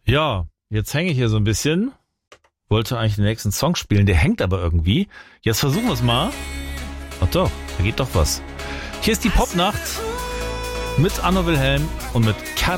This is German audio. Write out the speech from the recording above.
Ja, jetzt hänge ich hier so ein bisschen. Wollte eigentlich den nächsten Song spielen, der hängt aber irgendwie. Jetzt versuchen wir es mal. Ach doch, da geht doch was. Hier ist die Popnacht mit Anno Wilhelm und mit